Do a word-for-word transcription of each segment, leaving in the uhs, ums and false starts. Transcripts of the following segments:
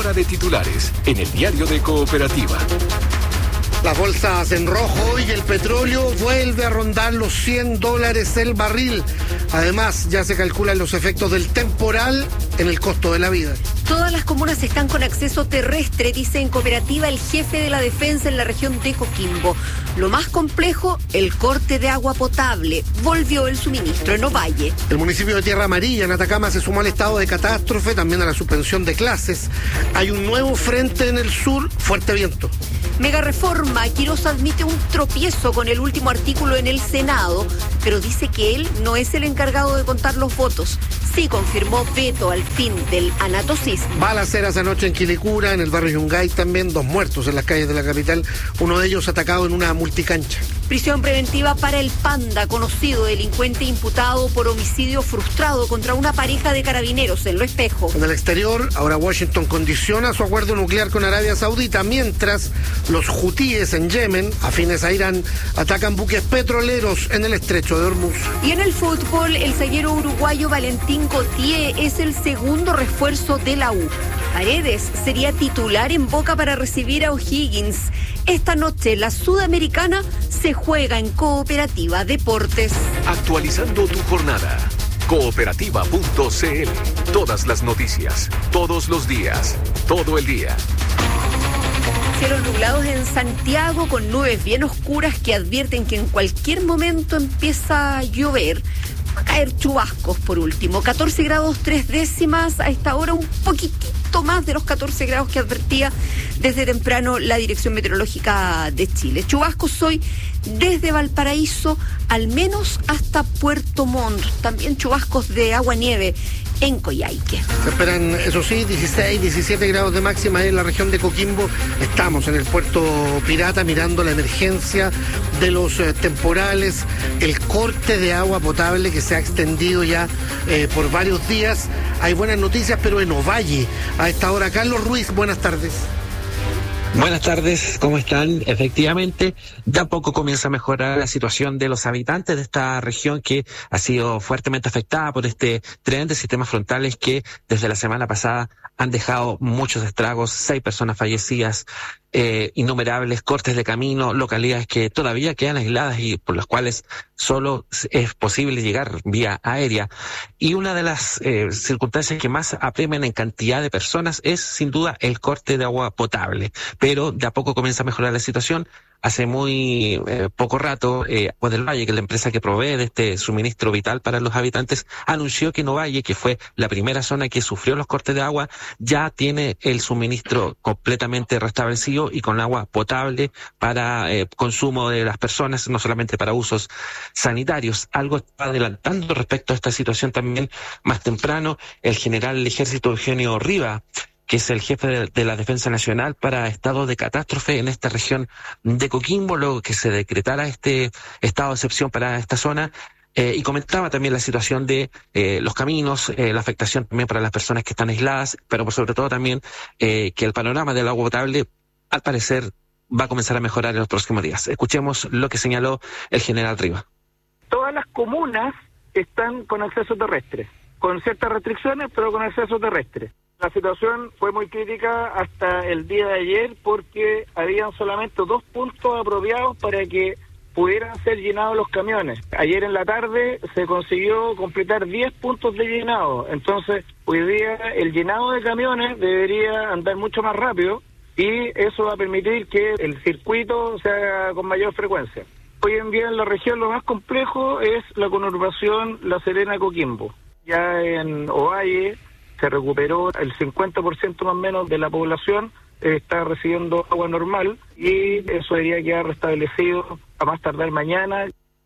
Hora de titulares en el diario de Cooperativa. Las bolsas en rojo y el petróleo vuelve a rondar los cien dólares el barril. Además, ya se calculan los efectos del temporal en el costo de la vida. Todas las comunas están con acceso terrestre, dice en Cooperativa el jefe de la defensa en la región de Coquimbo. Lo más complejo, el corte de agua potable. Volvió el suministro en Ovalle. El municipio de Tierra Amarilla, en Atacama, se sumó al estado de catástrofe, también a la suspensión de clases. Hay un nuevo frente en el sur, fuerte viento. Mega reforma, Quirós admite un tropiezo con el último artículo en el Senado, pero dice que él no es el encargado de contar los votos. Sí confirmó veto al fin del anatocismo. Balaceras anoche en Quilicura, en el barrio Yungay también, dos muertos en las calles de la capital, uno de ellos atacado en una multicancha. Prisión preventiva para el Panda, conocido delincuente imputado por homicidio frustrado contra una pareja de carabineros en Lo Espejo. En el exterior, ahora Washington condiciona su acuerdo nuclear con Arabia Saudita, mientras los hutíes en Yemen, afines a Irán, atacan buques petroleros en el estrecho de Hormuz. Y en el fútbol, el zaguero uruguayo Valentín Gauthier es el segundo refuerzo de la U. Paredes sería titular en Boca para recibir a O'Higgins. Esta noche la Sudamericana se juega en Cooperativa Deportes. Actualizando tu jornada. Cooperativa punto c l. Todas las noticias, todos los días, todo el día. Cielos nublados en Santiago con nubes bien oscuras que advierten que en cualquier momento empieza a llover. Va a caer chubascos por último. catorce grados tres décimas, a esta hora un poquitito más de los catorce grados que advertía desde temprano la Dirección Meteorológica de Chile. Chubascos hoy desde Valparaíso al menos hasta Puerto Montt. También chubascos de agua-nieve en Coyhaique. Se esperan, eso sí, dieciséis, diecisiete grados de máxima en la región de Coquimbo. Estamos en el puerto Pirata mirando la emergencia de los eh, temporales, el corte de agua potable que se ha extendido ya eh, por varios días. Hay buenas noticias, pero en Ovalle, a esta hora. Carlos Ruiz, buenas tardes. Buenas tardes, ¿cómo están? Efectivamente, de a poco comienza a mejorar la situación de los habitantes de esta región que ha sido fuertemente afectada por este tren de sistemas frontales que desde la semana pasada han dejado muchos estragos, seis personas fallecidas, eh, innumerables cortes de camino, localidades que todavía quedan aisladas y por las cuales solo es posible llegar vía aérea. Y una de las eh, circunstancias que más apremian en cantidad de personas es sin duda el corte de agua potable. Pero de a poco comienza a mejorar la situación. Hace muy eh, poco rato, eh, Agua del Valle, que es la empresa que provee de este suministro vital para los habitantes, anunció que en Ovalle, que fue la primera zona que sufrió los cortes de agua, ya tiene el suministro completamente restablecido y con agua potable para eh, consumo de las personas, no solamente para usos sanitarios. Algo está adelantando respecto a esta situación también más temprano el general del Ejército Eugenio Riva, que es el jefe de, de la Defensa Nacional para estado de catástrofe en esta región de Coquimbo, luego que se decretara este estado de excepción para esta zona, eh, y comentaba también la situación de eh, los caminos, eh, la afectación también para las personas que están aisladas, pero por sobre todo también eh, que el panorama del agua potable, al parecer, va a comenzar a mejorar en los próximos días. Escuchemos lo que señaló el general Riva. Todas las comunas están con acceso terrestre, con ciertas restricciones, pero con acceso terrestre. La situación fue muy crítica hasta el día de ayer porque habían solamente dos puntos apropiados para que pudieran ser llenados los camiones. Ayer en la tarde se consiguió completar diez puntos de llenado, entonces hoy día el llenado de camiones debería andar mucho más rápido y eso va a permitir que el circuito se haga con mayor frecuencia. Hoy en día en la región lo más complejo es la conurbación La Serena-Coquimbo. Ya en Ovalle se recuperó el cincuenta por ciento más o menos de la población, eh, está recibiendo agua normal y eso debería quedar restablecido a más tardar mañana.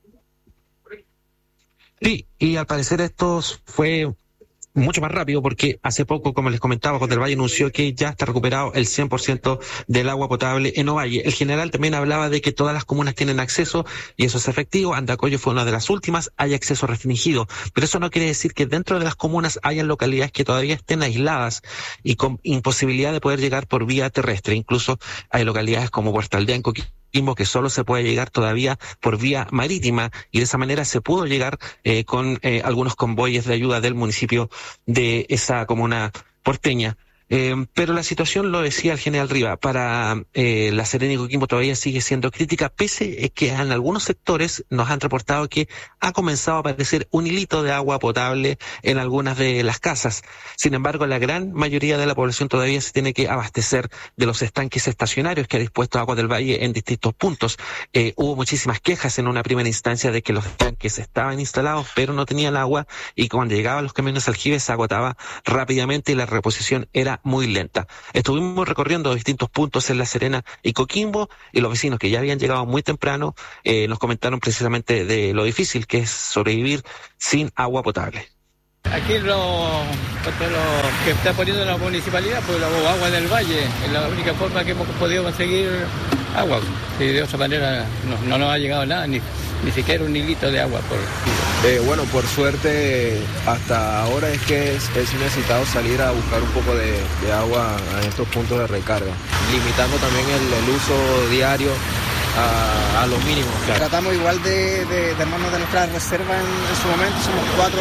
Sí, y al parecer esto fue mucho más rápido porque hace poco, como les comentaba, Agua del Valle anunció que ya está recuperado el cien por ciento del agua potable en Ovalle. El general también hablaba de que todas las comunas tienen acceso y eso es efectivo. Andacollo fue una de las últimas, hay acceso restringido, pero eso no quiere decir que dentro de las comunas hayan localidades que todavía estén aisladas y con imposibilidad de poder llegar por vía terrestre. Incluso hay localidades como Puerto Aldea en Coquimbo que solo se puede llegar todavía por vía marítima y de esa manera se pudo llegar eh, con eh, algunos convoyes de ayuda del municipio de esa comuna porteña. Eh, pero la situación, lo decía el general Riva, para eh, La Serena y Coquimbo todavía sigue siendo crítica, pese a que en algunos sectores nos han reportado que ha comenzado a aparecer un hilito de agua potable en algunas de las casas. Sin embargo, la gran mayoría de la población todavía se tiene que abastecer de los estanques estacionarios que ha dispuesto Agua del Valle en distintos puntos. Eh, hubo muchísimas quejas en una primera instancia de que los estanques estaban instalados, pero no tenían agua, y cuando llegaban los camiones aljibes se agotaba rápidamente y la reposición era muy lenta. Estuvimos recorriendo distintos puntos en La Serena y Coquimbo, y los vecinos que ya habían llegado muy temprano eh, nos comentaron precisamente de lo difícil que es sobrevivir sin agua potable. Aquí lo, lo que está poniendo la municipalidad, pues la Agua del Valle, es la única forma que hemos podido conseguir agua. Si de otra manera no, no nos ha llegado nada, ni, ni siquiera un hilito de agua. Por... Eh, bueno, por suerte hasta ahora es que es, es necesitado salir a buscar un poco de, de agua en estos puntos de recarga, limitando también el, el uso diario a, a los mínimos. Claro. Tratamos igual de, de, de armarnos de nuestras reservas en, en su momento, somos cuatro.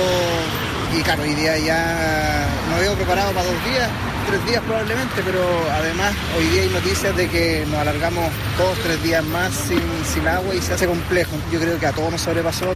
Y claro, hoy día ya nos habíamos preparado para dos días, tres días probablemente, pero además hoy día hay noticias de que nos alargamos dos, tres días más sin, sin agua y se hace complejo. Yo creo que a todos nos sobrepasó.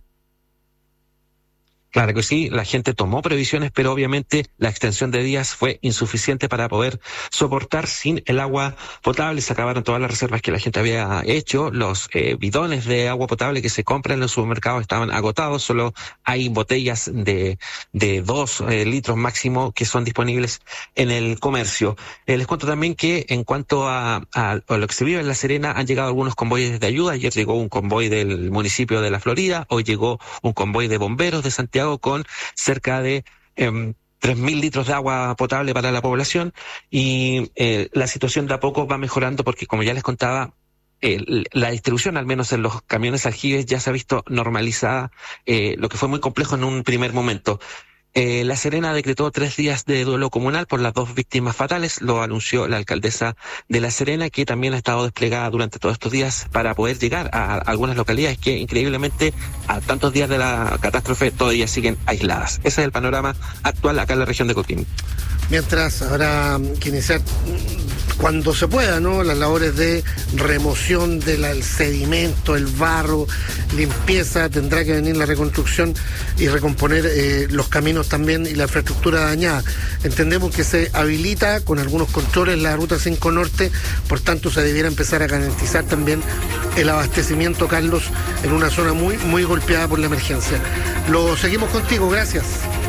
Claro que sí, la gente tomó previsiones, pero obviamente la extensión de días fue insuficiente para poder soportar sin el agua potable. Se acabaron todas las reservas que la gente había hecho. Los eh, bidones de agua potable que se compran en los supermercados estaban agotados. Solo hay botellas de, de dos eh, litros máximo que son disponibles en el comercio. Eh, les cuento también que en cuanto a, a, a lo que se vive en La Serena, han llegado algunos convoyes de ayuda. Ayer llegó un convoy del municipio de La Florida, hoy llegó un convoy de bomberos de Santiago con cerca de eh, tres mil litros de agua potable para la población, y eh, la situación de a poco va mejorando porque, como ya les contaba, eh, la distribución, al menos en los camiones aljibes, ya se ha visto normalizada, eh, lo que fue muy complejo en un primer momento. Eh, La Serena decretó tres días de duelo comunal por las dos víctimas fatales, lo anunció la alcaldesa de La Serena, que también ha estado desplegada durante todos estos días para poder llegar a algunas localidades que increíblemente a tantos días de la catástrofe todavía siguen aisladas. Ese es el panorama actual acá en la región de Coquimbo. Mientras habrá que iniciar cuando se pueda, ¿no?, las labores de remoción del sedimento, el barro, limpieza, tendrá que venir la reconstrucción y recomponer eh, los caminos también y la infraestructura dañada. Entendemos que se habilita con algunos controles la ruta cinco Norte, por tanto se debiera empezar a garantizar también el abastecimiento, Carlos, en una zona muy, muy golpeada por la emergencia. Lo seguimos contigo, gracias.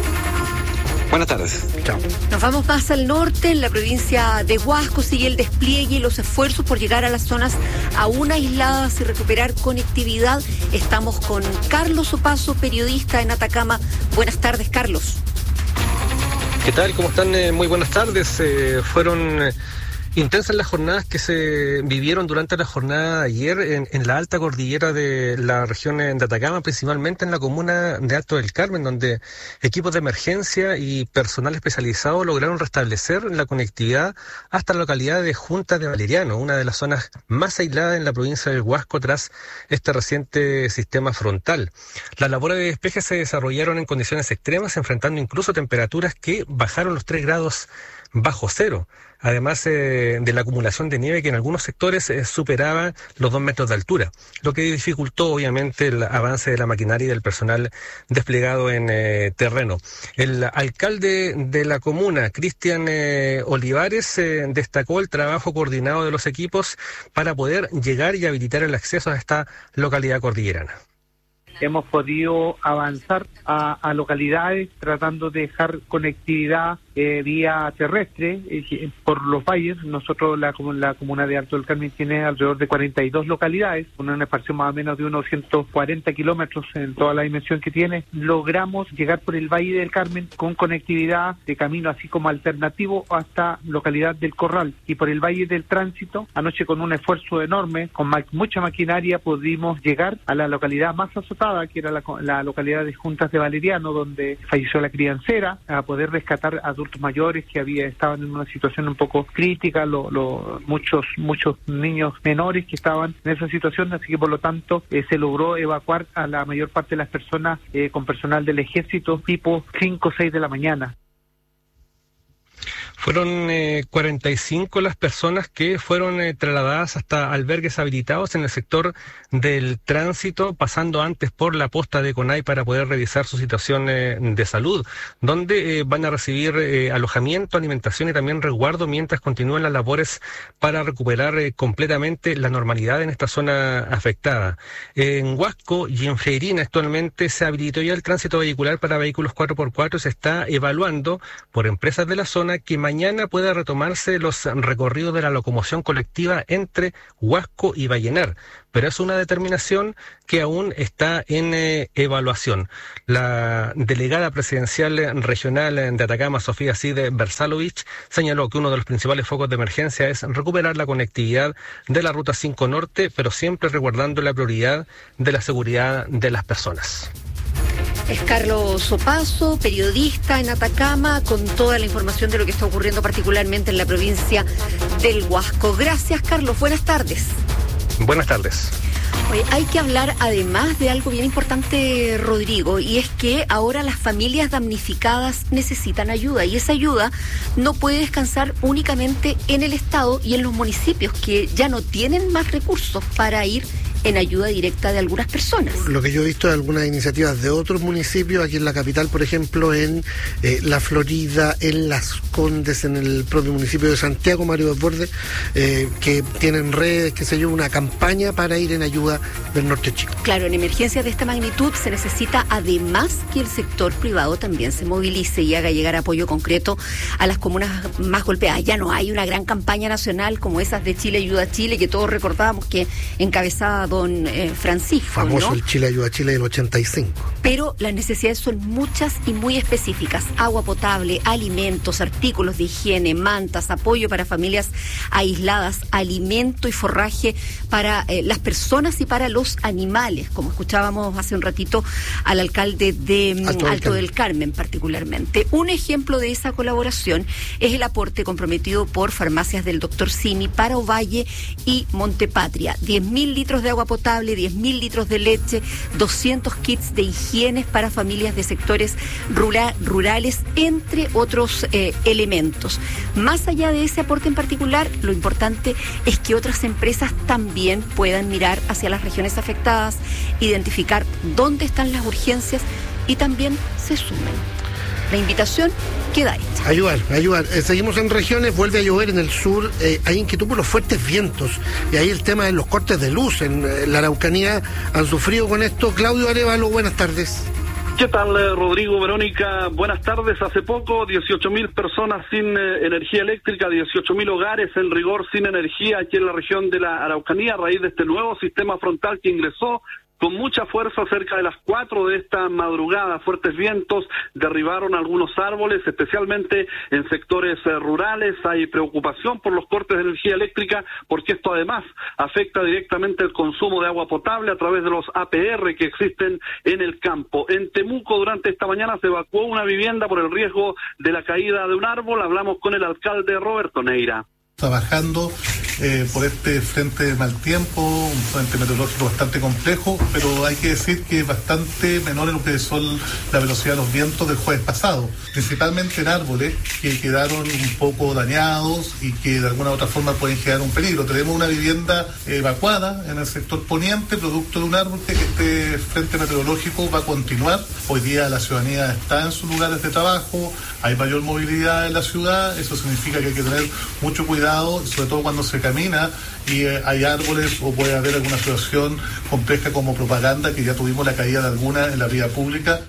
Buenas tardes. Chao. Nos vamos más al norte, en la provincia de Huasco sigue el despliegue y los esfuerzos por llegar a las zonas aún aisladas y recuperar conectividad. Estamos con Carlos Opaso, periodista en Atacama. Buenas tardes, Carlos. ¿Qué tal? ¿Cómo están? Eh, muy buenas tardes. Eh, fueron eh, intensas las jornadas que se vivieron durante la jornada de ayer en, en la alta cordillera de la región de Atacama, principalmente en la comuna de Alto del Carmen, donde equipos de emergencia y personal especializado lograron restablecer la conectividad hasta la localidad de Junta de Valeriano, una de las zonas más aisladas en la provincia del Huasco tras este reciente sistema frontal. Las labores de despeje se desarrollaron en condiciones extremas, enfrentando incluso temperaturas que bajaron los tres grados bajo cero, además eh, de la acumulación de nieve que en algunos sectores eh, superaba los dos metros de altura, lo que dificultó obviamente el avance de la maquinaria y del personal desplegado en eh, terreno. El alcalde de la comuna, Cristian eh, Olivares, eh, destacó el trabajo coordinado de los equipos para poder llegar y habilitar el acceso a esta localidad cordillerana. Hemos podido avanzar a, a localidades tratando de dejar conectividad eh, vía terrestre eh, por los valles. Nosotros, la, la comuna de Alto del Carmen tiene alrededor de cuarenta y dos localidades, con una expansión más o menos de unos ciento cuarenta kilómetros en toda la dimensión que tiene. Logramos llegar por el Valle del Carmen con conectividad de camino así como alternativo hasta localidad del Corral, y por el Valle del Tránsito, anoche con un esfuerzo enorme, con ma- mucha maquinaria, pudimos llegar a la localidad más azotada, que era la, la localidad de Juntas de Valeriano, donde falleció la criancera, a poder rescatar adultos mayores que había estaban en una situación un poco crítica, lo, lo, muchos muchos niños menores que estaban en esa situación, así que por lo tanto eh, se logró evacuar a la mayor parte de las personas eh, con personal del ejército tipo cinco o seis de la mañana. Fueron eh, cuarenta y cinco las personas que fueron eh, trasladadas hasta albergues habilitados en el sector del tránsito, pasando antes por la posta de Conay para poder revisar su situación eh, de salud, donde eh, van a recibir eh, alojamiento, alimentación y también resguardo mientras continúan las labores para recuperar eh, completamente la normalidad en esta zona afectada. Eh, en Huasco y en Freirina actualmente se habilitó ya el tránsito vehicular para vehículos cuatro por cuatro y se está evaluando por empresas de la zona que mañana pueda retomarse los recorridos de la locomoción colectiva entre Huasco y Vallenar, pero es una determinación que aún está en eh, evaluación. La delegada presidencial regional de Atacama, Sofía Cide Bersalovich, señaló que uno de los principales focos de emergencia es recuperar la conectividad de la Ruta cinco Norte, pero siempre resguardando la prioridad de la seguridad de las personas. Es Carlos Opaso, periodista en Atacama, con toda la información de lo que está ocurriendo particularmente en la provincia del Huasco. Gracias, Carlos. Buenas tardes. Buenas tardes. Oye, hay que hablar además de algo bien importante, Rodrigo, y es que ahora las familias damnificadas necesitan ayuda, y esa ayuda no puede descansar únicamente en el Estado y en los municipios que ya no tienen más recursos para ir en ayuda directa de algunas personas. Lo que yo he visto de algunas iniciativas de otros municipios, aquí en la capital, por ejemplo, en eh, La Florida, en Las Condes, en el propio municipio de Santiago, Mario Desbordes, eh, que tienen redes, qué sé yo, una campaña para ir en ayuda del norte chico. Claro, en emergencias de esta magnitud se necesita además que el sector privado también se movilice y haga llegar apoyo concreto a las comunas más golpeadas. Ya no hay una gran campaña nacional como esas de Chile Ayuda a Chile, que todos recordábamos que encabezaba don eh, Francisco, famoso, ¿no? El Chile Ayuda a Chile del ochenta y cinco. Pero las necesidades son muchas y muy específicas: agua potable, alimentos, artículos de higiene, mantas, apoyo para familias aisladas, alimento y forraje para eh, las personas y para los animales, como escuchábamos hace un ratito al alcalde de Alto, del, Alto del Carmen particularmente. Un ejemplo de esa colaboración es el aporte comprometido por Farmacias del doctor Simi para Ovalle y Montepatria: diez mil litros de agua potable, diez mil litros de leche, doscientos kits de higiene para familias de sectores rural, rurales, entre otros eh, elementos. Más allá de ese aporte en particular, lo importante es que otras empresas también puedan mirar hacia las regiones afectadas, identificar dónde están las urgencias y también se sumen. La invitación queda hecha. Ayudar, ayudar. Eh, seguimos en regiones, vuelve a llover en el sur, eh, hay inquietud por los fuertes vientos, y ahí el tema de los cortes de luz en eh, la Araucanía han sufrido con esto. Claudio Arévalo, buenas tardes. ¿Qué tal, Rodrigo, Verónica? Buenas tardes. Hace poco, dieciocho mil personas sin eh, energía eléctrica, dieciocho mil hogares en rigor sin energía aquí en la región de la Araucanía a raíz de este nuevo sistema frontal que ingresó con mucha fuerza cerca de las cuatro de esta madrugada. Fuertes vientos derribaron algunos árboles, especialmente en sectores eh, rurales. Hay preocupación por los cortes de energía eléctrica porque esto además afecta directamente el consumo de agua potable a través de los A P R que existen en el campo. En Temuco durante esta mañana se evacuó una vivienda por el riesgo de la caída de un árbol. Hablamos con el alcalde Roberto Neira. Trabajando eh, por este frente de mal tiempo, un frente meteorológico bastante complejo, pero hay que decir que es bastante menor en lo que son la velocidad de los vientos del jueves pasado, principalmente en árboles que quedaron un poco dañados y que de alguna u otra forma pueden generar un peligro. Tenemos una vivienda evacuada en el sector poniente, producto de un árbol que este frente meteorológico va a continuar. Hoy día la ciudadanía está en sus lugares de trabajo, hay mayor movilidad en la ciudad, eso significa que hay que tener mucho cuidado, sobre todo cuando se camina y eh, hay árboles o puede haber alguna situación compleja como propaganda, que ya tuvimos la caída de alguna en la vía pública.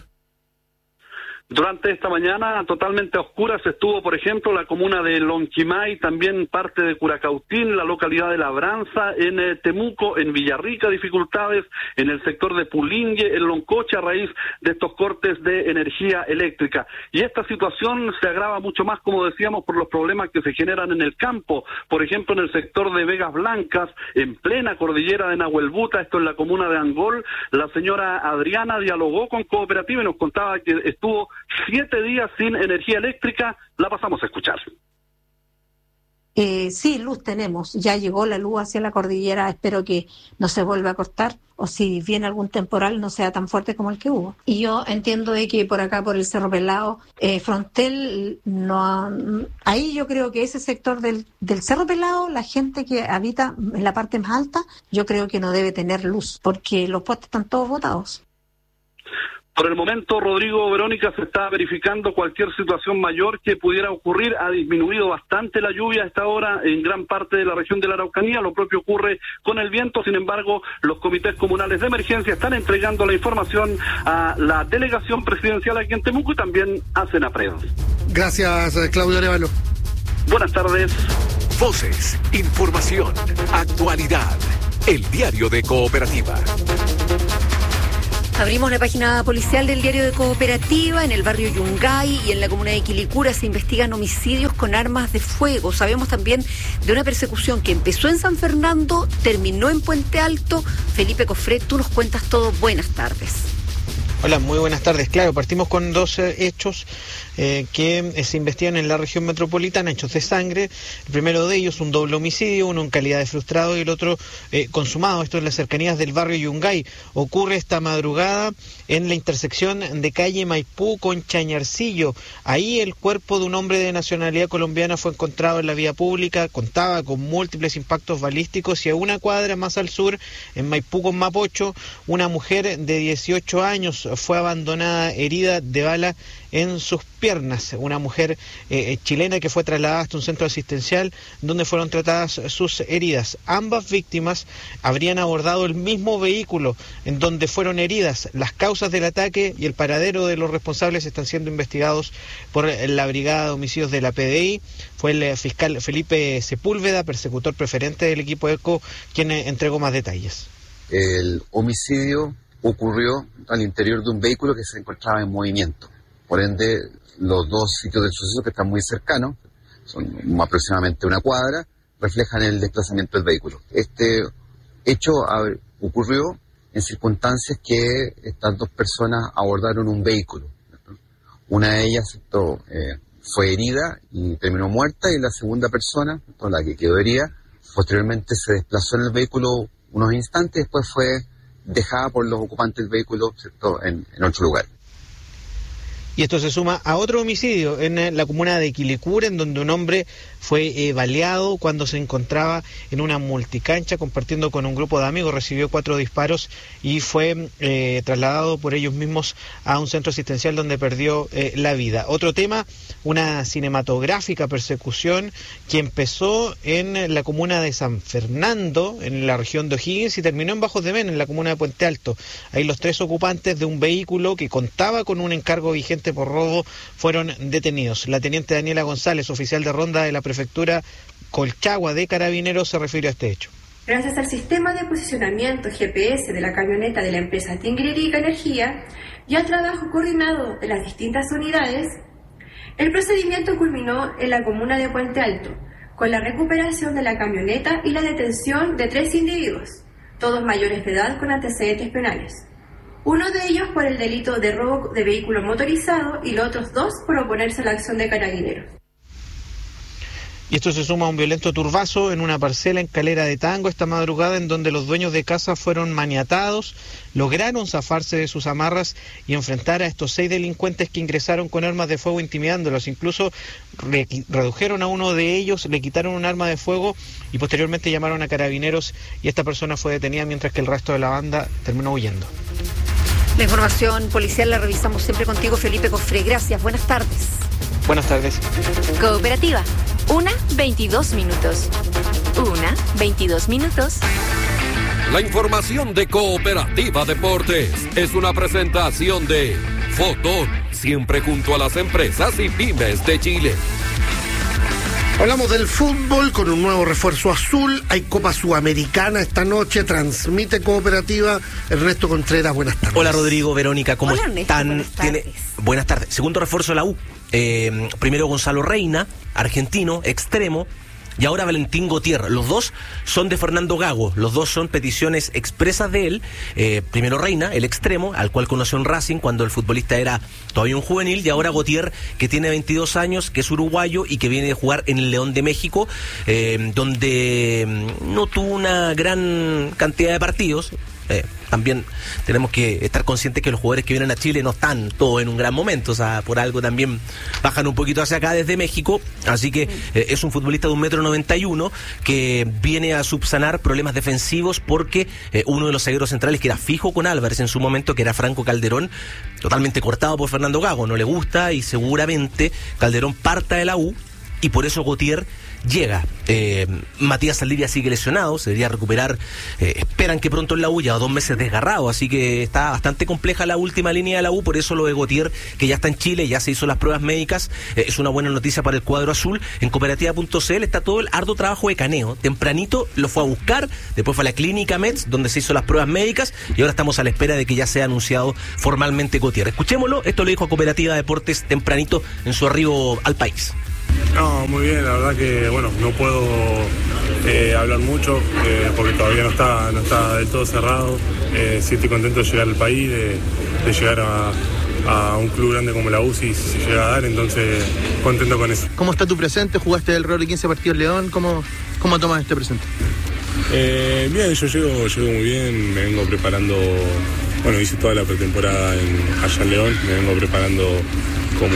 Durante esta mañana, totalmente a oscuras, estuvo, por ejemplo, la comuna de Lonquimay, también parte de Curacautín, la localidad de Labranza, en eh, Temuco, en Villarrica, dificultades en el sector de Pulingue, en Loncoche, a raíz de estos cortes de energía eléctrica. Y esta situación se agrava mucho más, como decíamos, por los problemas que se generan en el campo. Por ejemplo, en el sector de Vegas Blancas, en plena cordillera de Nahuelbuta, esto en la comuna de Angol, la señora Adriana dialogó con Cooperativa y nos contaba que estuvo siete días sin energía eléctrica. La pasamos a escuchar. Eh, sí, luz tenemos, ya llegó la luz hacia la cordillera, espero que no se vuelva a cortar, o si viene algún temporal no sea tan fuerte como el que hubo. Y yo entiendo de que por acá, por el Cerro Pelado, eh, Frontel, no ha, ahí yo creo que ese sector del, del Cerro Pelado, la gente que habita en la parte más alta, yo creo que no debe tener luz, porque los postes están todos botados. Por el momento, Rodrigo, Verónica, se está verificando cualquier situación mayor que pudiera ocurrir. Ha disminuido bastante la lluvia a esta hora en gran parte de la región de la Araucanía. Lo propio ocurre con el viento. Sin embargo, los comités comunales de emergencia están entregando la información a la delegación presidencial aquí en Temuco y también a Senapred. Gracias, Claudio Arevalo. Buenas tardes. Voces, información, actualidad. El diario de Cooperativa. Abrimos la página policial del diario de Cooperativa. En el barrio Yungay y en la comuna de Quilicura se investigan homicidios con armas de fuego. Sabemos también de una persecución que empezó en San Fernando, terminó en Puente Alto. Felipe Cofré, tú nos cuentas todo. Buenas tardes. Hola, muy buenas tardes. Claro, partimos con dos eh, hechos eh, que eh, se investigan en la región metropolitana, hechos de sangre. El primero de ellos, un doble homicidio, uno en calidad de frustrado y el otro eh, consumado. Esto en las cercanías del barrio Yungay. Ocurre esta madrugada en la intersección de calle Maipú con Chañarcillo. Ahí el cuerpo de un hombre de nacionalidad colombiana fue encontrado en la vía pública, contaba con múltiples impactos balísticos, y a una cuadra más al sur, en Maipú con Mapocho, una mujer de dieciocho años fue abandonada herida de bala en sus piernas, una mujer eh, chilena que fue trasladada hasta un centro asistencial donde fueron tratadas sus heridas. Ambas víctimas habrían abordado el mismo vehículo en donde fueron heridas. Las causas del ataque y el paradero de los responsables están siendo investigados por la Brigada de Homicidios de la P D I. Fue el fiscal Felipe Sepúlveda, persecutor preferente del equipo ECO, quien entregó más detalles. El homicidio ocurrió al interior de un vehículo que se encontraba en movimiento. Por ende, los dos sitios del suceso, que están muy cercanos, son aproximadamente una cuadra, reflejan el desplazamiento del vehículo. Este hecho ocurrió en circunstancias que estas dos personas abordaron un vehículo. Una de ellas esto, eh, fue herida y terminó muerta, y la segunda persona, esto, la que quedó herida, posteriormente se desplazó en el vehículo unos instantes, después fue dejada por los ocupantes del vehículo, ¿cierto?, en, en otro lugar. Y esto se suma a otro homicidio en la comuna de Quilicura, en donde un hombre fue eh, baleado cuando se encontraba en una multicancha compartiendo con un grupo de amigos. Recibió cuatro disparos y fue eh, trasladado por ellos mismos a un centro asistencial donde perdió eh, la vida. Otro tema, una cinematográfica persecución que empezó en la comuna de San Fernando, en la región de O'Higgins, y terminó en Bajos de Mena, en la comuna de Puente Alto. Ahí los tres ocupantes de un vehículo que contaba con un encargo vigente por robo fueron detenidos. La teniente Daniela González, oficial de ronda de la prefectura Colchagua de Carabineros, se refirió a este hecho. Gracias al sistema de posicionamiento G P S de la camioneta de la empresa Tinguiririca Energía y al trabajo coordinado de las distintas unidades, el procedimiento culminó en la comuna de Puente Alto, con la recuperación de la camioneta y la detención de tres individuos, todos mayores de edad con antecedentes penales. Uno de ellos por el delito de robo de vehículo motorizado y los otros dos por oponerse a la acción de Carabineros. Y esto se suma a un violento turbazo en una parcela en Calera de Tango esta madrugada, en donde los dueños de casa fueron maniatados, lograron zafarse de sus amarras y enfrentar a estos seis delincuentes que ingresaron con armas de fuego intimidándolos. Incluso re- redujeron a uno de ellos, le quitaron un arma de fuego y posteriormente llamaron a Carabineros, y esta persona fue detenida mientras que el resto de la banda terminó huyendo. La información policial la revisamos siempre contigo, Felipe Cofré. Gracias, buenas tardes. Buenas tardes. Cooperativa, una veintidós minutos. Una veintidós minutos. La información de Cooperativa Deportes es una presentación de Fotón, siempre junto a las empresas y pymes de Chile. Hablamos del fútbol con un nuevo refuerzo azul. Hay Copa Sudamericana esta noche, transmite Cooperativa. Ernesto Contreras, buenas tardes. Hola Rodrigo, Verónica, ¿cómo Hola, Ernesto, están? buenas tardes. Tiene... buenas tardes. Segundo refuerzo de la U. Eh, primero Gonzalo Reina, argentino, extremo. y ahora Valentín Gauthier. Los dos son de Fernando Gago, los dos son peticiones expresas de él. Eh, primero Reina, el extremo, al cual conoció en Racing cuando el futbolista era todavía un juvenil, y ahora Gauthier, que tiene veintidós años, que es uruguayo y que viene de jugar en el León de México, eh, donde no tuvo una gran cantidad de partidos. Eh, también tenemos que estar conscientes que los jugadores que vienen a Chile no están todos en un gran momento, o sea, por algo también bajan un poquito hacia acá desde México, así que eh, es un futbolista de un metro noventa y uno que viene a subsanar problemas defensivos porque eh, uno de los zagueros centrales que era fijo con Álvarez en su momento, que era Franco Calderón, totalmente cortado por Fernando Gago, no le gusta y seguramente Calderón parta de la U y por eso Gauthier llega. eh, Matías Saldivia sigue lesionado, se debería recuperar, eh, esperan que pronto en la U, ya dos meses desgarrado, así que está bastante compleja la última línea de la U, por eso lo de Gauthier, que ya está en Chile, ya se hizo las pruebas médicas, eh, es una buena noticia para el cuadro azul. En cooperativa punto c l está todo el arduo trabajo de Caneo, tempranito lo fue a buscar, después fue a la clínica Mets, donde se hizo las pruebas médicas, y ahora estamos a la espera de que ya sea anunciado formalmente Gauthier. Escuchémoslo, esto lo dijo a Cooperativa Deportes tempranito en su arribo al país. No, muy bien, la verdad que bueno, no puedo eh, hablar mucho eh, porque todavía no está, no está del todo cerrado. Eh, sí estoy contento de llegar al país, de, de llegar a, a un club grande como la U si se llega a dar, entonces contento con eso. ¿Cómo está tu presente? ¿Jugaste alrededor de quince partidos en León? ¿Cómo, cómo tomas este presente? Eh, bien, yo llego, llego muy bien, me vengo preparando, bueno, hice toda la pretemporada en, allá en León, me vengo preparando como...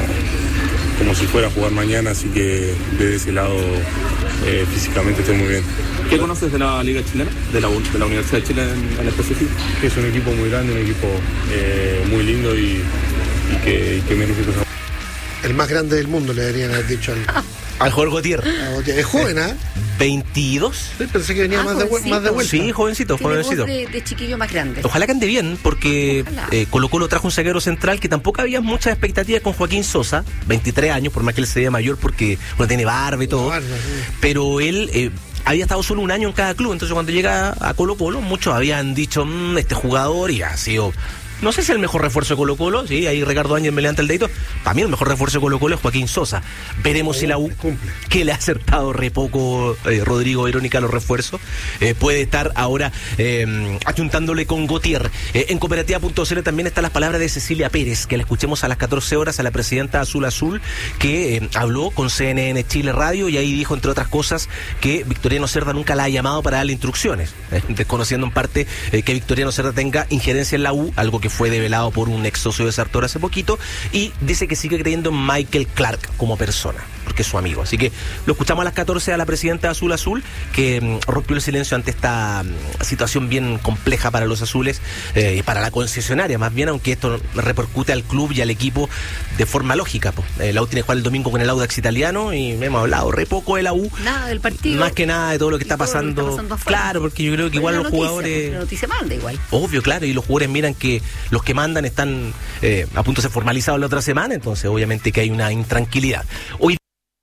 como si fuera a jugar mañana, así que desde ese lado eh, físicamente estoy muy bien. ¿Qué conoces de la Liga Chilena, de la, de la Universidad de Chile en, en específico? Que es un equipo muy grande, un equipo eh, muy lindo y, y, que, y que merece cosas. El más grande del mundo, le deberían haber dicho al, al jugador Gauthier. Es joven, ¿ah? ¿eh? veintidós. Sí, pensé que venía ah, más, de, más de vuelta. Sí, jovencito, Tiene jovencito. Voz de, de chiquillo más grande. Ojalá que ande bien, porque eh, Colo Colo trajo un zaguero central que tampoco había muchas expectativas con Joaquín Sosa, veintitrés años, por más que él se vea mayor porque bueno, tiene barba y todo. Barba, sí. Pero él... Eh, había estado solo un año en cada club, entonces cuando llega a Colo Colo, muchos habían dicho, mmm, este jugador, y ha sido... No sé si el mejor refuerzo de Colo Colo, sí, ahí Ricardo Ángel me levanta el dedito. Para mí el mejor refuerzo de Colo Colo es Joaquín Sosa. Veremos oh, si la U, cumple. Que le ha acertado re poco eh, Rodrigo Verónica a los refuerzos, eh, puede estar ahora eh, achuntándole con Gauthier. Eh, en cooperativa punto c l también están las palabras de Cecilia Pérez, que la escuchemos a las catorce horas, a la presidenta Azul Azul, que eh, habló con C N N Chile Radio y ahí dijo, entre otras cosas, que Victoriano Cerda nunca la ha llamado para darle instrucciones, eh, desconociendo en parte eh, que Victoriano Cerda tenga injerencia en la U, algo que que fue develado por un ex socio de Sartor hace poquito, y dice que sigue creyendo en Michael Clark como persona, porque es su amigo. Así que lo escuchamos a las catorce a la presidenta Azul Azul, que mm, rompió el silencio ante esta mm, situación bien compleja para los azules eh, y para la concesionaria, más bien, aunque esto repercute al club y al equipo de forma lógica. Pues. Eh, la U tiene que jugar el domingo con el Audax italiano y hemos hablado re poco de la U. Nada del partido. Más que nada de todo lo que está pasando. Lo que está pasando claro, porque yo creo que igual los noticia, jugadores... La noticia manda igual. Obvio, claro, y los jugadores miran que los que mandan están eh, a punto de ser formalizados la otra semana, entonces obviamente que hay una intranquilidad. Hoy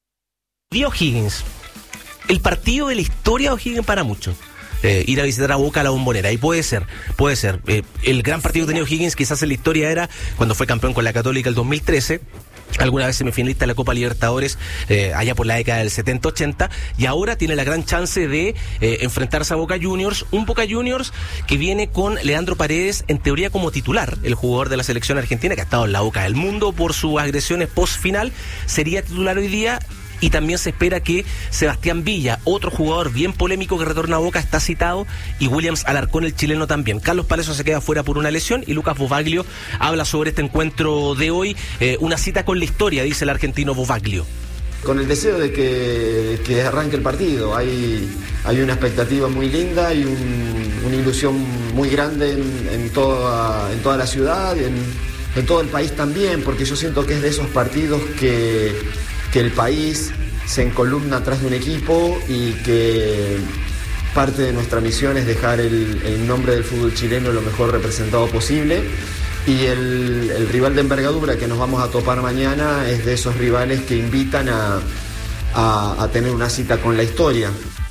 día O'Higgins, el partido de la historia de O'Higgins para muchos. Eh, ir a visitar a Boca a la Bombonera, y puede ser, puede ser. Eh, el gran partido que tenía O'Higgins quizás en la historia era cuando fue campeón con la Católica el dos mil trece, alguna vez semifinalista de la Copa Libertadores eh, allá por la década del setenta ochenta, y ahora tiene la gran chance de eh, enfrentarse a Boca Juniors, un Boca Juniors que viene con Leandro Paredes en teoría como titular, el jugador de la selección argentina que ha estado en la boca del mundo por sus agresiones post final, sería titular hoy día. Y también se espera que Sebastián Villa, otro jugador bien polémico que retorna a Boca, está citado, y Williams Alarcón, el chileno, también. Carlos Palacio se queda fuera por una lesión, y Lucas Bovaglio habla sobre este encuentro de hoy, eh, una cita con la historia, dice el argentino Bovaglio. Con el deseo de que, de que arranque el partido, hay, hay una expectativa muy linda y un, una ilusión muy grande en, en, toda, en toda la ciudad, en, en todo el país también, porque yo siento que es de esos partidos que... que el país se encolumna atrás de un equipo y que parte de nuestra misión es dejar el, el nombre del fútbol chileno lo mejor representado posible, y el, el rival de envergadura que nos vamos a topar mañana es de esos rivales que invitan a, a, a tener una cita con la historia.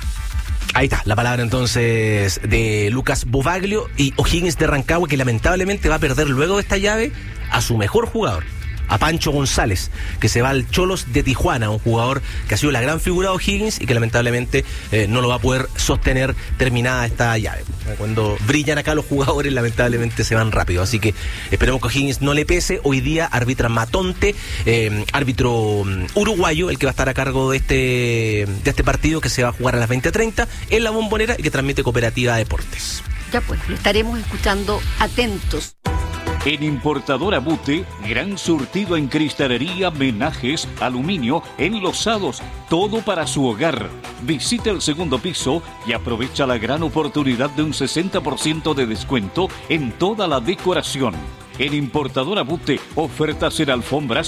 Ahí está, la palabra entonces de Lucas Bovaglio, y O'Higgins de Rancagua, que lamentablemente va a perder luego de esta llave a su mejor jugador. a Pancho González, que se va al Cholos de Tijuana, un jugador que ha sido la gran figura de O'Higgins y que lamentablemente eh, no lo va a poder sostener terminada esta llave. Cuando brillan acá los jugadores, lamentablemente se van rápido, así que esperemos que O'Higgins no le pese. Hoy día arbitra Matonte, eh, árbitro um, uruguayo, el que va a estar a cargo de este, de este partido que se va a jugar a las veinte treinta en la Bombonera y que transmite Cooperativa Deportes. Ya pues, lo estaremos escuchando atentos. En Importadora Bute, gran surtido en cristalería, menajes, aluminio, enlosados, todo para su hogar. Visite el segundo piso y aprovecha la gran oportunidad de un sesenta por ciento de descuento en toda la decoración. En Importadora Bute, ofertas en alfombras